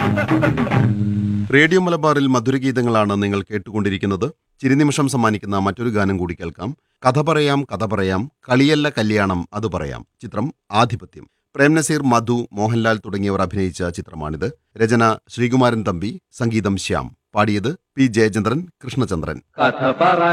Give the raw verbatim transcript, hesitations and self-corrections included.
Radio മലബാറിൽ മധുരഗീതങ്ങളാണ് നിങ്ങൾ കേട്ടുകൊണ്ടിരിക്കുന്നത്. ചിരിനിമിഷം സമ്മാനിക്കുന്ന മറ്റൊരു ഗാനം കൂടി കേൾക്കാം. കഥ പറയാം കഥ പറയാം കളിയല്ല കല്യാണം അത് പറയാം. ചിത്രം ആധിപത്യം. പ്രേംനസീർ, മധു, മോഹൻലാൽ തുടങ്ങിയവർ അഭിനയിച്ച ചിത്രമാണിത്. രചന ശ്രീകുമാരൻ തമ്പി, സംഗീതം ശ്യാം. പാടിയത് പി ജയചന്ദ്രൻ, കൃഷ്ണചന്ദ്രൻ. കഥ പറ